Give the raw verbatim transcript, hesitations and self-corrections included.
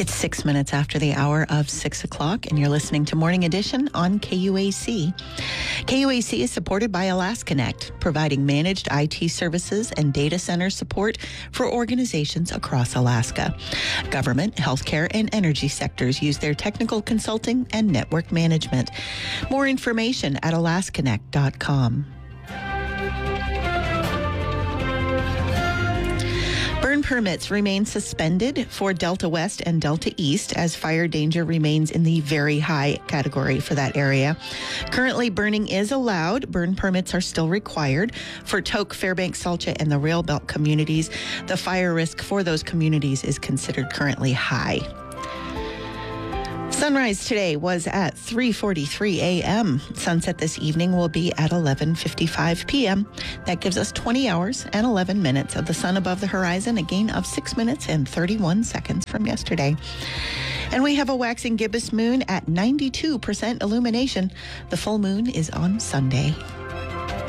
It's six minutes after the hour of six o'clock, and you're listening to Morning Edition on K U A C. K U A C is supported by AlasConnect, providing managed I T services and data center support for organizations across Alaska. Government, healthcare, and energy sectors use their technical consulting and network management. More information at alasconnect dot com. Burn permits remain suspended for Delta West and Delta East as fire danger remains in the very high category for that area. Currently, burning is allowed. Burn permits are still required for Tok, Fairbanks, Salcha, and the Rail Belt communities. The fire risk for those communities is considered currently high. Sunrise today was at three forty-three a.m. Sunset this evening will be at eleven fifty-five p.m. That gives us twenty hours and eleven minutes of the sun above the horizon, a gain of six minutes and thirty-one seconds from yesterday. And we have a waxing gibbous moon at ninety-two percent illumination. The full moon is on Sunday.